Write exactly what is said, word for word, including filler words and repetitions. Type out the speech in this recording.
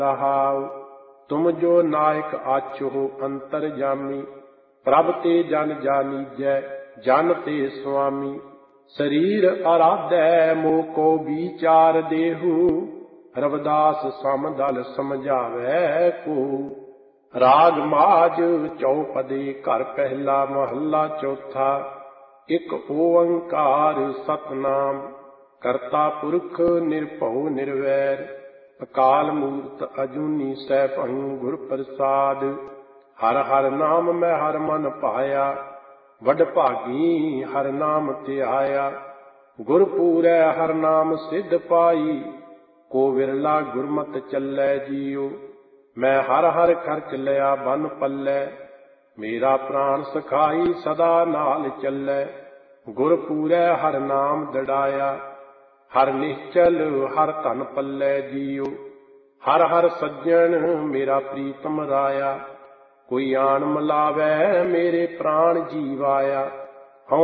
रहाउ। तुम जो नायक आछो अंतरजामी, प्रभ ते जन जानीजै जन ते स्वामी। शरीर आराधै मोह को विचार देहु, रविदास समदल समझावै को। राग माज चौपदे घर पहला महला चौथा, एक ओंकार सतनाम करता पुरख निर्भउ निर्वैर। अकाल मूरत अजूनी सैभं गुर प्रसाद, हर हर नाम मैं हर मन पाया, वड भागी हर नाम ध्याया। गुर पूरै हर नाम सिद्ध पाई, को विरला गुरमत चलै जियो। मैं हर हर खर्च लिया बन पल्लै, मेरा प्राण सखाई सदा नाल चलै। गुर पूरै हर नाम दड़ाया, हर निश्चल हर धन पल्लै जियो। हर हर सज्जन मेरा प्रीतम राया, कोई आन मिलावै मेरे प्राण जीवाया।